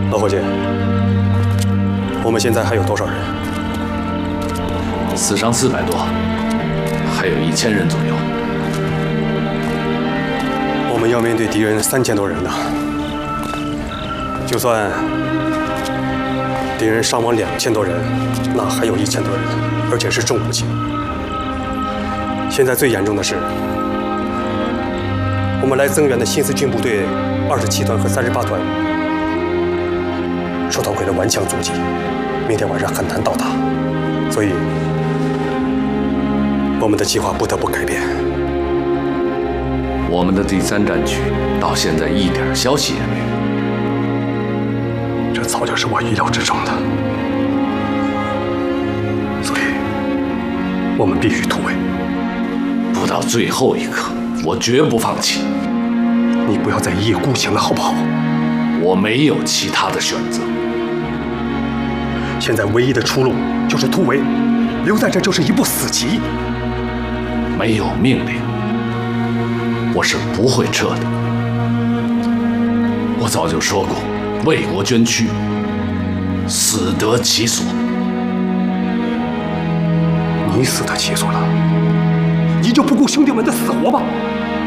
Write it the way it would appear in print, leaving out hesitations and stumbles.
老伙计，我们现在还有多少人？ 死伤400多，还有1000人左右。 我们要面对敌人3000多人呢。就算敌人伤亡2000多人，那还有1000多人，而且是重武器。现在最严重的是，我们来增援的新四军部队27团和38团受到鬼的顽强阻击，明天晚上很难到达，所以我们的计划不得不改变。 我们的第3战区到现在一点消息也没有。 这早就是我预料之中的，所以我们必须突围。 不到最后一刻，我绝不放弃。 你不要再一意孤行了，好不好？ 我没有其他的选择。 现在唯一的出路就是突围，留在这就是一步死棋。 没有命令，我是不会撤的。我早就说过，为国捐躯，死得其所。 你死得其所了，你就不顾兄弟们的死活吧。